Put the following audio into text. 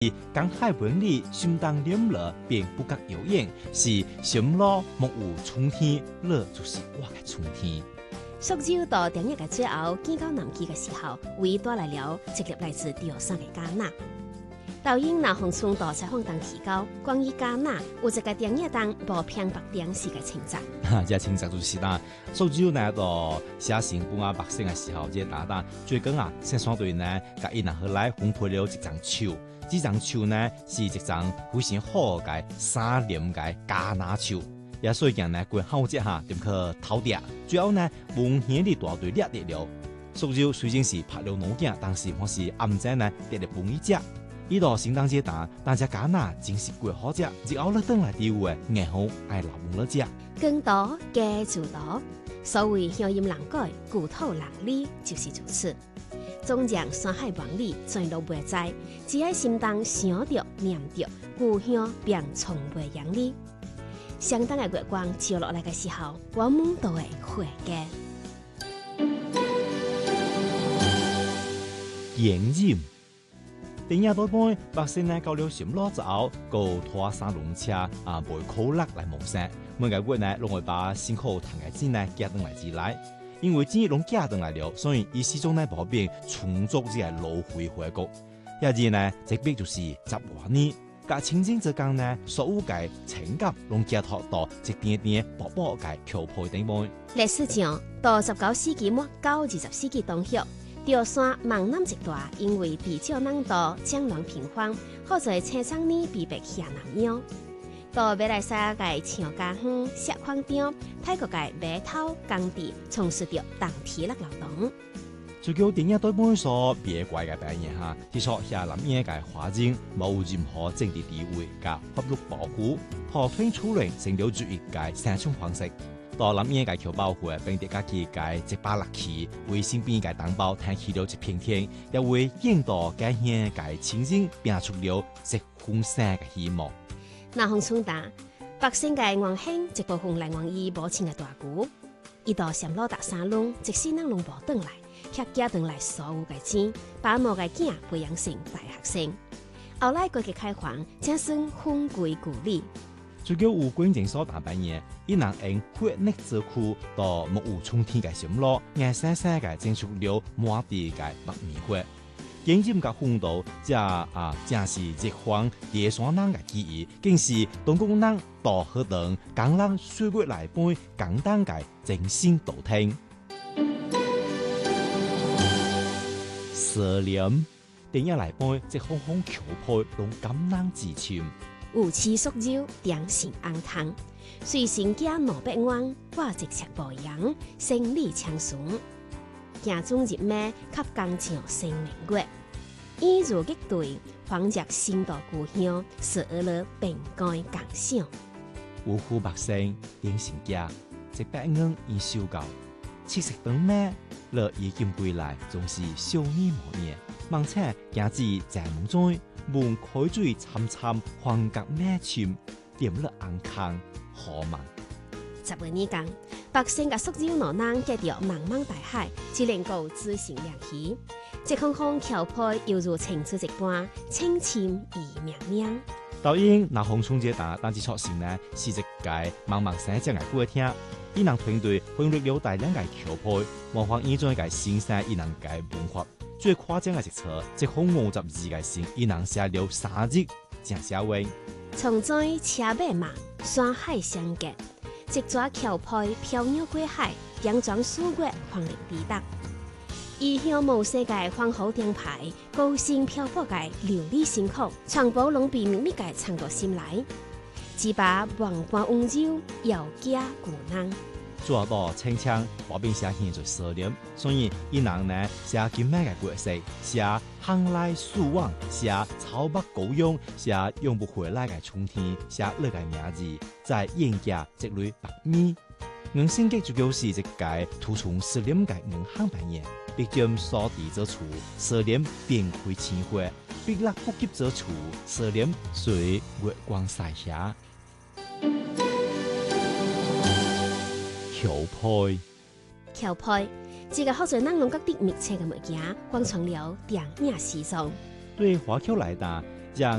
江海文理心当两乐，便不觉有影，是心路莫有春天，乐就是我的春天。 苏州到电影嘅最後，見到南極嘅時候，會帶來了直接來自地上嘅加納。導演那洪松到採訪當提到，關於加納有一個電影當無偏北電視嘅情節。 這情節就是啦，蘇州呢到寫成本啊百姓嘅時候，這打打最近啊，生產隊呢，甲伊拿回來烘焙了一張樹，這張樹呢是一張非常好嘅沙林嘅加納樹。也所以講呢，佢好只下點去偷啲，最後呢，蒙顯啲大隊掠跌了。蘇州雖然是拍了老鏡，但是我是暗仔呢跌嚟半一隻。呢度聖誕節打，但只加納真是貴好只，只後咧登來啲嘅硬好愛流滿了只。 更多嘅就多，所謂鄉音難改，故土難離，就是如此。縱然山海萬里，全路袂知，只喺心當想着念着，故鄉便從未揚離。相當嘅月光照落嚟嘅時候，我們都會回嘅。 眼染電影多半百姓呢到了心路之後，個拖三輪車啊，背靠勒來謀生。每個月呢，攏會把辛苦賺嘅錢呢寄登來之來，因為錢攏寄登來了，所以伊始終呢保變充足只係路回回國。一日呢，這邊就是10多年。甲清靜之間呢，所有嘅情感攏寄託到一點點薄薄嘅橋坡頂部。 歷史上到19世紀末到20世紀中葉，潮汕萬南一帶因為地少人多，戰亂頻繁，好在青山呢被迫下南洋。到馬來西亞嘅長家鄉、石礦場、泰國嘅碼頭、工地，從事着當體力勞動。 最叫電影對本所別怪嘅表現下，提出下南洋嘅華人冇任何政治地位嘅法律保護，和推出嚟成了主義嘅生存方式。到南洋嘅僑胞會並啲家己嘅一把力氣，為身邊嘅同胞撐起了一片天，也為引導家鄉嘅親人拼出了一份新嘅希望。 那洪春達，百姓嘅願興一部分來源於母親嘅大鼓，伊到三路大山窿，即使人攏無轉來。客家等來所有嘅錢，把某個囝培養成大學生。後來改革開放，正算風歸故里。 最叫有關鍵所大扮嘢，伊能用血力之庫到木有春天嘅心路，硬生生嘅整出了滿地嘅白米花。經驗嘅風度，正是一方地山人嘅記憶，更是東宮人到河等江人歲月來背簡單嘅真心道聽。蛇臉電影來背，即空空橋坡攏感人至深。 有刺蘇州，點成紅湯，隨身家200元，我直赤步揚，生理長順。行中入咩，給工匠生明月。依如擊對，仿若新到故鄉，是了並該共賞。 有戶百姓點成家，100元已收夠。七色燈咩？樂已經歸來，總是少年無年。望且行至在門中，門開水參參，黃格咩簽，點了安康好夢。 十幾年間，百姓嘅蘇州老人見到茫茫大海，只能夠自行亮起。這空空橋坡猶如情書一般，清清而明明。 導演那洪春節打單子出現呢，是一個茫茫山間嘅歌廳。伊能團隊奮力了大量嘅橋坡，模仿伊種嘅新山伊能嘅文化。最誇張嘅一冊，即空52嘅信，伊能寫了3日正寫完。 從在車馬馬，山海相隔，一座橋坡飄渺過海，佯裝歲月荒涼地帶。異鄉無世界皇后燈牌，高興漂泊嘅流離辛苦，全部攏被秘密嘅藏到心內。只把萬般溫柔，要家故人。 做到清腔，把邊寫現在蛇臉，所以伊人呢寫金咩嘅角色，寫航來樹往，寫草北高勇，寫永不回來嘅春天，寫那個名字，在眼家積累白米。硬性格就就是一個突出蛇臉嘅硬漢扮演，畢竟所地之處，蛇臉便會鮮活；必落不及之處，蛇臉隨月光曬下。 橋坡，這個好在人攏覺得密切嘅物件，關從了電影時尚。 對華僑來講， 讓